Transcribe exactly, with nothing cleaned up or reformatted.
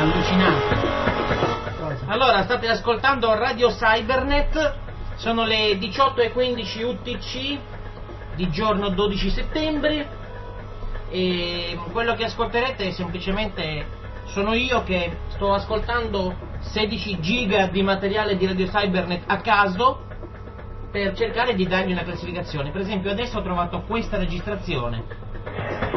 allucinante. Allora, state ascoltando Radio Cybernet, sono le diciotto e quindici U T C di giorno dodici settembre e quello che ascolterete è semplicemente sono io che sto ascoltando sedici giga di materiale di Radio Cybernet a caso per cercare di dargli una classificazione. Per esempio adesso ho trovato questa registrazione.